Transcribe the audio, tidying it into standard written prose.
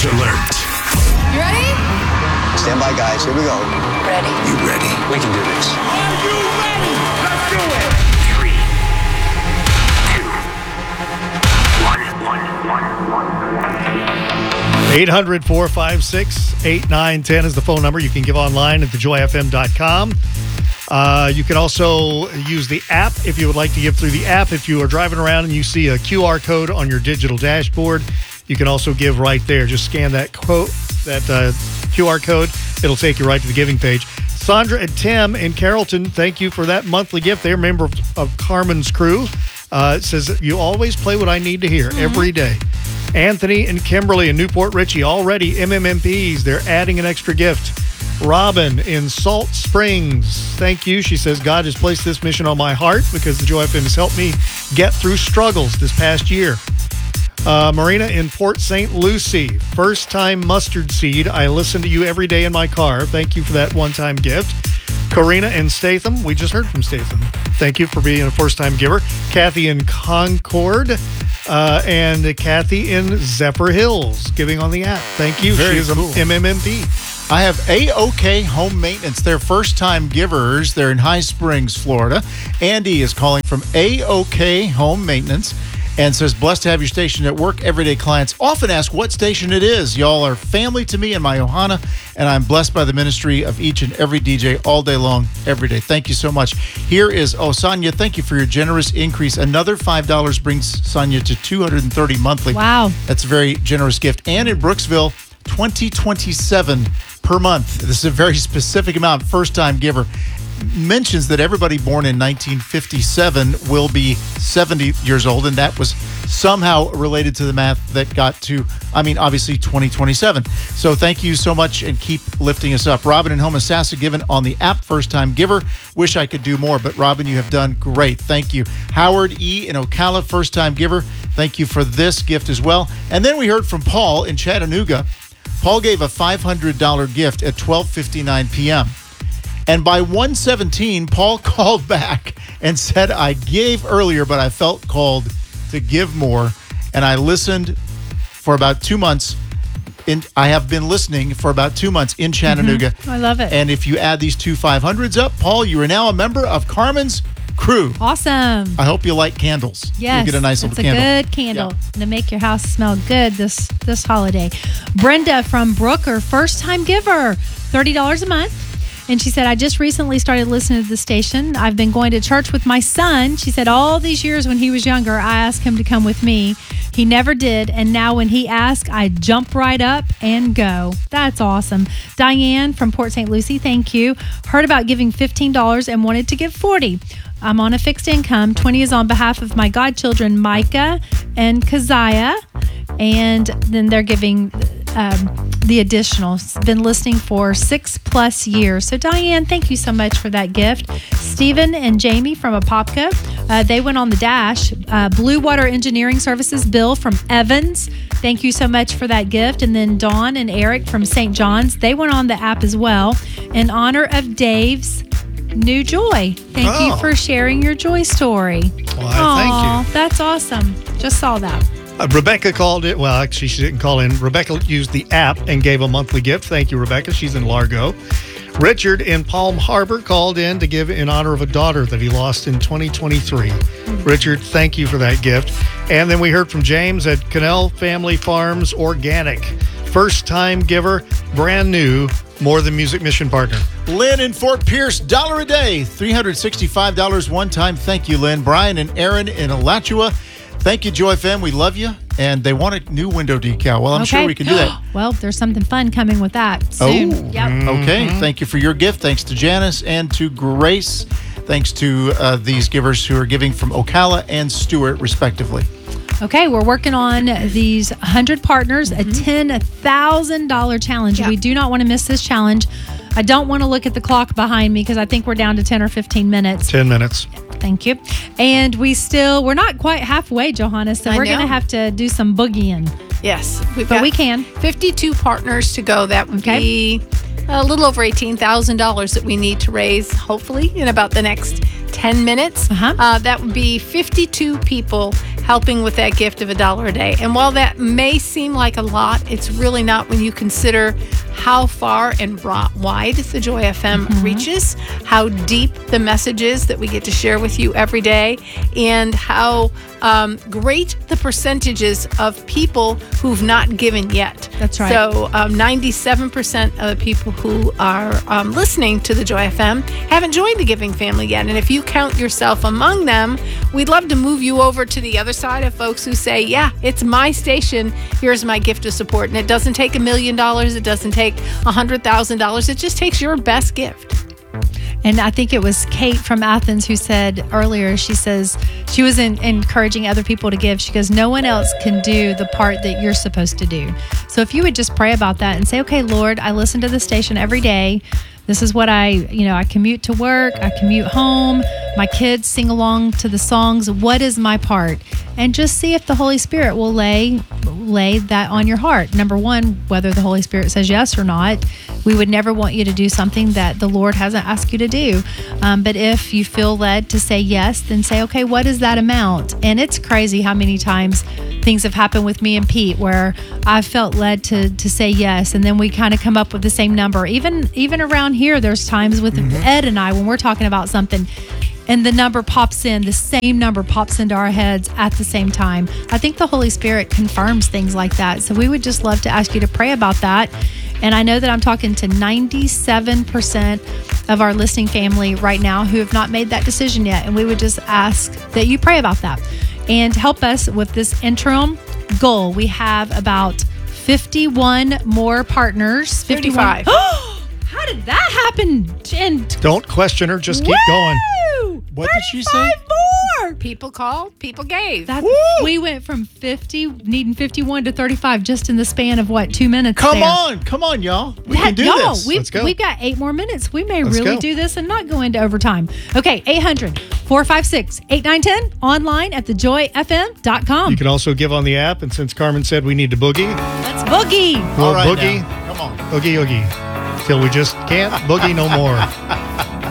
Change alert. You ready? Stand by, guys. Here we go. Ready. You ready? We can do this. Are you ready? Let's do it. 3, 2, 1. 800-456-8910 is the phone number. You can give online at thejoyfm.com. You can also use the app if you would like to give through the app. If you are driving around and you see a QR code on your digital dashboard, you can also give right there. Just scan that QR code. It'll take you right to the giving page. Sandra and Tim in Carrollton, thank you for that monthly gift. They're a member of Carmen's crew. It says, you always play what I need to hear every day. Anthony and Kimberly in Newport Richey, already MMMPs. They're adding an extra gift. Robin in Salt Springs, thank you. She says, God has placed this mission on my heart because the Joy FM has helped me get through struggles this past year. Marina in Port St. Lucie, first-time mustard seed. I listen to you every day in my car. Thank you for that one-time gift. Karina in Statham. We just heard from Statham. Thank you for being a first-time giver. Kathy in Concord. And Kathy in Zephyr Hills, giving on the app. Thank you. Very She is cool. a MMMP. I have A-OK Home Maintenance. They're first-time givers. They're in High Springs, Florida. Andy is calling from A-OK Home Maintenance and says, blessed to have your station at work. Everyday clients often ask what station it is. Y'all are family to me and my Ohana, and I'm blessed by the ministry of each and every DJ all day long, every day. Thank you so much. Here is, Sonia, thank you for your generous increase. Another $5 brings Sonia to $230 monthly. Wow. That's a very generous gift. And in Brooksville, $20.27 per month. This is a very specific amount. First-time giver. Mentions that everybody born in 1957 will be 70 years old, and that was somehow related to the math that got to, obviously 2027. So thank you so much, and keep lifting us up. Robin in Homosassa, given on the app, first-time giver. Wish I could do more, but Robin, you have done great. Thank you. Howard E. in Ocala, first-time giver. Thank you for this gift as well. And then we heard from Paul in Chattanooga. Paul gave a $500 gift at 12:59 p.m. And by 1:17, Paul called back and said, I gave earlier, but I felt called to give more. And I listened for about 2 months. I have been listening for about 2 months in Chattanooga. I love it. And if you add these two 500s up, Paul, you are now a member of Carmen's crew. Awesome. I hope you like candles. Yes, You'll get a nice little it's candle. a good candle to make your house smell good this holiday. Brenda from Brooker, first-time giver, $30 a month. And she said, I just recently started listening to the station. I've been going to church with my son. She said, all these years when he was younger, I asked him to come with me. He never did. And now when he asks, I jump right up and go. That's awesome. Diane from Port St. Lucie, thank you. Heard about giving $15 and wanted to give $40. I'm on a fixed income. 20 is on behalf of my godchildren, Micah and Keziah. And then they're giving the additional. Been listening for 6+ years. So Diane, thank you so much for that gift. Stephen and Jamie from Apopka, they went on the dash. Blue Water Engineering Services, Bill from Evans, thank you so much for that gift. And then Dawn and Eric from St. John's, they went on the app as well in honor of Dave's new joy. Thank you for sharing your joy story. Well, thank you. That's awesome. Just saw that. Rebecca called it. Well, actually, she didn't call in. Rebecca used the app and gave a monthly gift. Thank you, Rebecca. She's in Largo. Richard in Palm Harbor called in to give in honor of a daughter that he lost in 2023. Richard, thank you for that gift. And then we heard from James at Cannell Family Farms Organic. First-time giver, brand new, More Than Music mission partner. Lynn in Fort Pierce, $1 a day, $365 one time. Thank you, Lynn. Brian and Aaron in Alachua. Thank you, Joy FM. We love you. And they want a new window decal. Well, I'm sure we can do that. Well, there's something fun coming with that soon. Oh, yep. Okay. Thank you for your gift. Thanks to Janice and to Grace. Thanks to these givers who are giving from Ocala and Stewart, respectively. Okay, we're working on these 100 partners, a $10,000 challenge. We do not want to miss this challenge. I don't want to look at the clock behind me because I think we're down to 10 or 15 minutes. 10 minutes. Thank you. And we're not quite halfway, Johanna, so we're going to have to do some boogieing. Yes. But we can. 52 partners to go. That would be a little over $18,000 that we need to raise, hopefully, in about the next 10 minutes. That would be 52 people helping with that gift of $1 a day. And while that may seem like a lot, it's really not when you consider how far and wide the Joy FM reaches, how deep the message is that we get to share with you every day, and how great the percentages of people who've not given yet. That's right. So 97% of the people who are listening to the Joy FM haven't joined the giving family yet. And if you count yourself among them, we'd love to move you over to the other side of folks who say, yeah, it's my station. Here's my gift of support. And it doesn't take $1 million. It doesn't take $100,000. It just takes your best gift. And I think it was Kate from Athens who said earlier, she says she was encouraging other people to give. She goes, no one else can do the part that you're supposed to do. So if you would just pray about that and say, okay, Lord, I listen to the station every day. This is what I commute to work. I commute home. My kids sing along to the songs. What is my part? And just see if the Holy Spirit will lay that on your heart. Number one, whether the Holy Spirit says yes or not. We would never want you to do something that the Lord hasn't asked you to do. But if you feel led to say yes, then say, okay, what is that amount? And it's crazy how many times things have happened with me and Pete where I felt led to say yes, and then we kind of come up with the same number. Even around here, there's times with Ed and I when we're talking about something, and the number pops in, the same number pops into our heads at the same time. I think the Holy Spirit confirms things like that. So we would just love to ask you to pray about that. And I know that I'm talking to 97% of our listening family right now who have not made that decision yet. And we would just ask that you pray about that and help us with this interim goal. We have about 51 more partners. 55. How did that happen? Don't question her. Just keep going. What did she say? 35 more. People called, people gave. We went from 50, needing 51 to 35 just in the span of 2 minutes? Come on, y'all. We can do this. Let's go. We've got 8 more minutes. We may Let's really go. do this and not go into overtime. Okay, 800-456-8910, online at thejoyfm.com. You can also give on the app. And since Carmen said we need to boogie, Let's boogie. we'll All right, boogie. now. Come on. Oogie, oogie. Till we just can't boogie no more.